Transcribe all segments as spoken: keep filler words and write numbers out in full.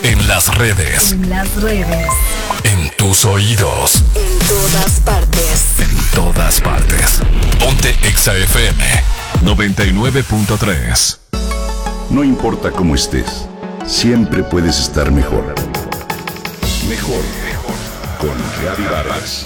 En las redes. En las redes. En tus oídos. En todas partes. En todas partes. Ponte Exa F M noventa y nueve punto tres. No importa cómo estés, siempre puedes estar mejor. Mejor, mejor. Con Gaby Vargas.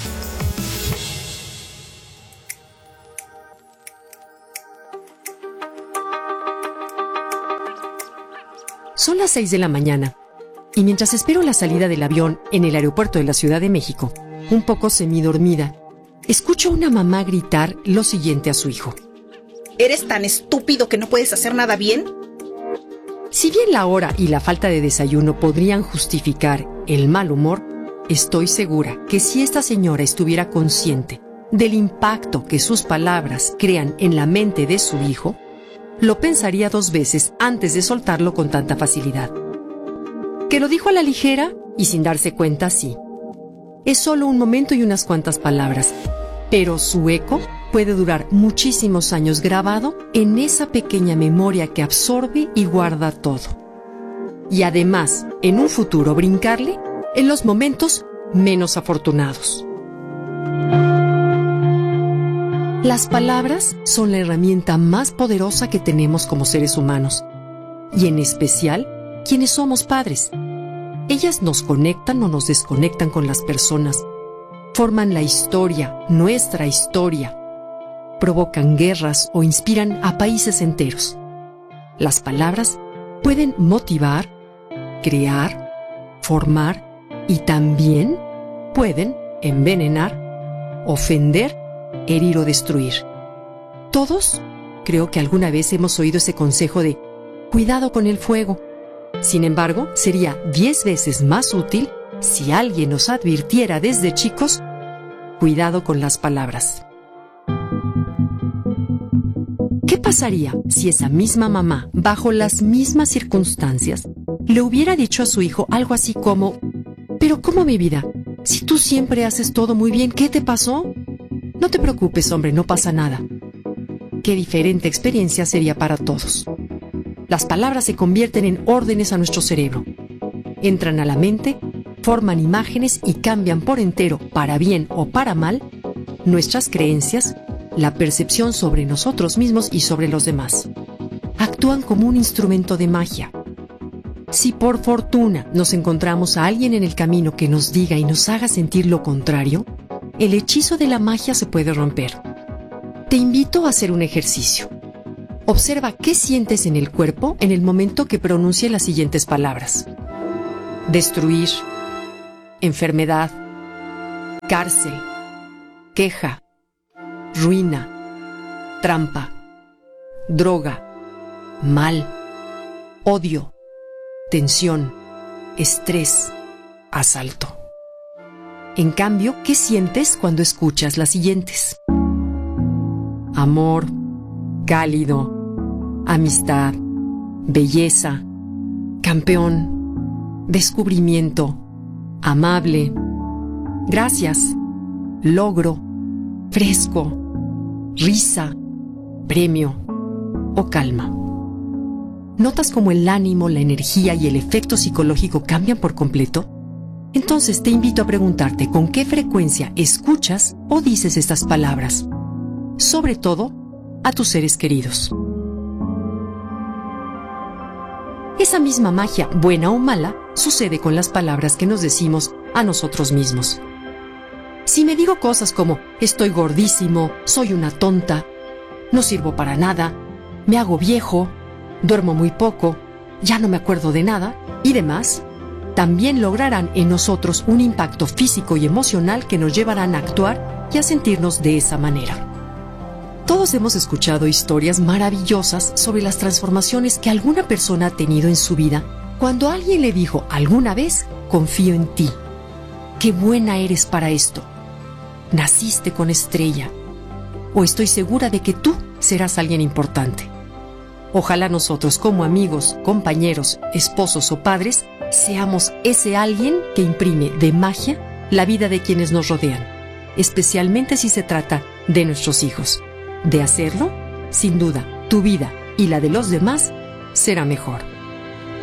Son las seis de la mañana, y mientras espero la salida del avión en el aeropuerto de la Ciudad de México, un poco semidormida, escucho a una mamá gritar lo siguiente a su hijo. ¿Eres tan estúpido que no puedes hacer nada bien? Si bien la hora y la falta de desayuno podrían justificar el mal humor, estoy segura que si esta señora estuviera consciente del impacto que sus palabras crean en la mente de su hijo, lo pensaría dos veces antes de soltarlo con tanta facilidad. ¿Que lo dijo a la ligera y sin darse cuenta? Sí. Es solo un momento y unas cuantas palabras, pero su eco puede durar muchísimos años grabado en esa pequeña memoria que absorbe y guarda todo. Y además, en un futuro brincarle en los momentos menos afortunados. Las palabras son la herramienta más poderosa que tenemos como seres humanos, y en especial quienes somos padres. Ellas nos conectan o nos desconectan con las personas, forman la historia, nuestra historia, provocan guerras o inspiran a países enteros. Las palabras pueden motivar, crear, formar y también pueden envenenar, ofender, herir o destruir. Todos creo que alguna vez hemos oído ese consejo de cuidado con el fuego. Sin embargo, sería diez veces más útil si alguien nos advirtiera desde chicos, cuidado con las palabras. ¿Qué pasaría si esa misma mamá, bajo las mismas circunstancias, le hubiera dicho a su hijo algo así como: pero ¿cómo, mi vida? Si tú siempre haces todo muy bien, ¿qué te pasó? No te preocupes, hombre, no pasa nada. Qué diferente experiencia sería para todos. Las palabras se convierten en órdenes a nuestro cerebro. Entran a la mente, forman imágenes y cambian por entero, para bien o para mal, nuestras creencias, la percepción sobre nosotros mismos y sobre los demás. Actúan como un instrumento de magia. Si por fortuna nos encontramos a alguien en el camino que nos diga y nos haga sentir lo contrario, el hechizo de la magia se puede romper. Te invito a hacer un ejercicio. Observa qué sientes en el cuerpo en el momento que pronuncie las siguientes palabras: destruir, enfermedad, cárcel, queja, ruina, trampa, droga, mal, odio, tensión, estrés, asalto. En cambio, ¿qué sientes cuando escuchas las siguientes? Amor, cálido, amistad, belleza, campeón, descubrimiento, amable, gracias, logro, fresco, risa, premio o calma. ¿Notas cómo el ánimo, la energía y el efecto psicológico cambian por completo? Entonces te invito a preguntarte con qué frecuencia escuchas o dices estas palabras, sobre todo a tus seres queridos. Esa misma magia, buena o mala, sucede con las palabras que nos decimos a nosotros mismos. Si me digo cosas como estoy gordísimo, soy una tonta, no sirvo para nada, me hago viejo, duermo muy poco, ya no me acuerdo de nada y demás, también lograrán en nosotros un impacto físico y emocional que nos llevarán a actuar y a sentirnos de esa manera. Todos hemos escuchado historias maravillosas sobre las transformaciones que alguna persona ha tenido en su vida cuando alguien le dijo alguna vez: confío en ti, qué buena eres para esto, naciste con estrella, o estoy segura de que tú serás alguien importante. Ojalá nosotros, como amigos, compañeros, esposos o padres, seamos ese alguien que imprime de magia la vida de quienes nos rodean, especialmente si se trata de nuestros hijos. De hacerlo, sin duda, tu vida y la de los demás será mejor.